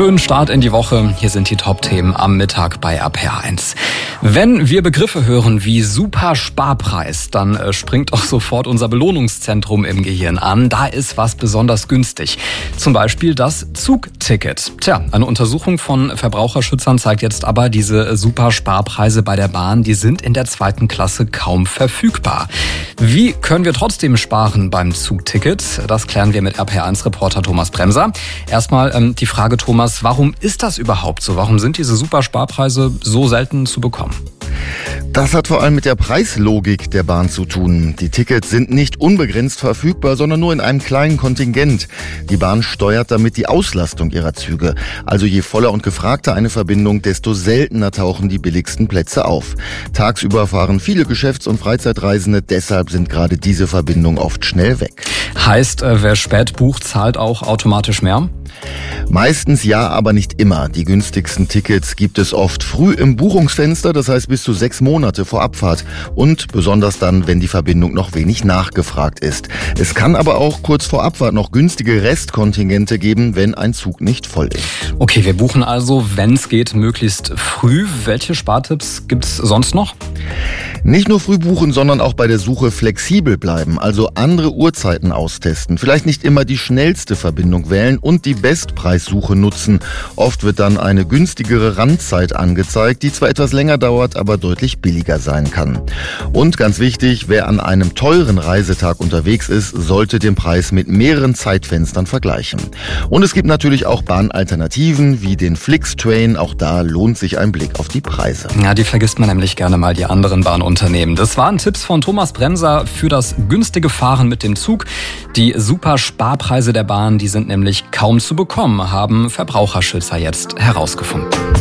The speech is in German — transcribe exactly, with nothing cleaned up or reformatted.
Schönen Start in die Woche. Hier sind die Top-Themen am Mittag bei R P R eins. Wenn wir Begriffe hören wie Super-Sparpreis, dann äh, springt auch sofort unser Belohnungszentrum im Gehirn an. Da ist was besonders günstig. Zum Beispiel das Zugticket. Tja, eine Untersuchung von Verbraucherschützern zeigt jetzt aber, diese Super-Sparpreise bei der Bahn, die sind in der zweiten Klasse kaum verfügbar. Wie können wir trotzdem sparen beim Zugticket? Das klären wir mit R P R eins-Reporter Thomas Bremser. Erstmal ähm, die Frage, Thomas, warum ist das überhaupt so? Warum sind diese Super-Sparpreise so selten zu bekommen? Das hat vor allem mit der Preislogik der Bahn zu tun. Die Tickets sind nicht unbegrenzt verfügbar, sondern nur in einem kleinen Kontingent. Die Bahn steuert damit die Auslastung ihrer Züge. Also je voller und gefragter eine Verbindung, desto seltener tauchen die billigsten Plätze auf. Tagsüber fahren viele Geschäfts- und Freizeitreisende, deshalb sind gerade diese Verbindungen oft schnell weg. Heißt, wer spät bucht, zahlt auch automatisch mehr? Meistens ja, aber nicht immer. Die günstigsten Tickets gibt es oft früh im Buchungsfenster, das heißt bis zu sechs Monate vor Abfahrt. Und besonders dann, wenn die Verbindung noch wenig nachgefragt ist. Es kann aber auch kurz vor Abfahrt noch günstige Restkontingente geben, wenn ein Zug nicht voll ist. Okay, wir buchen also, wenn es geht, möglichst früh. Welche Spartipps gibt es sonst noch? Nicht nur früh buchen, sondern auch bei der Suche flexibel bleiben, also andere Uhrzeiten austesten. Vielleicht nicht immer die schnellste Verbindung wählen und die Bestpreissuche nutzen. Oft wird dann eine günstigere Randzeit angezeigt, die zwar etwas länger dauert, aber deutlich billiger sein kann. Und ganz wichtig, wer an einem teuren Reisetag unterwegs ist, sollte den Preis mit mehreren Zeitfenstern vergleichen. Und es gibt natürlich auch Bahnalternativen wie den Flixtrain. Auch da lohnt sich ein Blick auf die Preise. Ja, die vergisst man nämlich gerne mal, die anderen Bahnunternehmen. Das waren Tipps von Thomas Bremser für das günstige Fahren mit dem Zug. Die Super-Sparpreise der Bahn, die sind nämlich kaum zu bekommen, haben Verbraucherschützer jetzt herausgefunden.